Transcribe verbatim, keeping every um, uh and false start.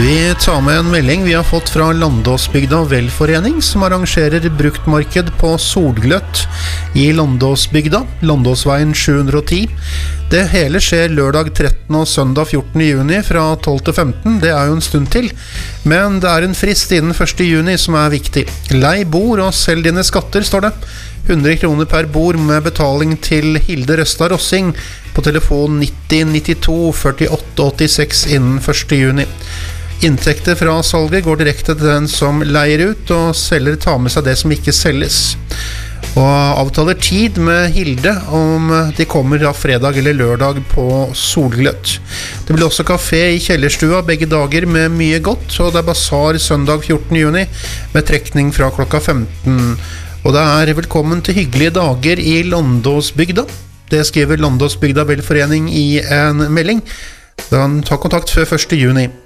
Vi tar med en melding vi har fått fra Landåsbygda Velforening, som arrangerer bruktmarked på solgløtt i Landåsbygda, Landåsveien sju hundre og ti. Det hele skjer lørdag trettende og søndag fjortende juni fra tolv til femten, det er jo en stund til. Men det er en frist innen første juni som er viktig. Lei bord og selg dine skatter, står det. hundre kroner per bord med betaling til Hilde Røstad Rossing på telefon nitti nittito førtiåtte åttiseks innen første juni. Inntekter fra salget går direkte til den som leier ut, og selger tar med seg det som ikke selges. Og avtaler tid med Hilde om de kommer da fredag eller lørdag på solgløtt. Det blir også kafé i kjellerstua begge dager med mye godt, og det er basar søndag fjortende juni med trekning fra klokka femten. Og det er velkommen til hyggelige dager i Landåsbygda. Det skriver Landåsbygda Velforening i en melding. Ta kontakt før første juni.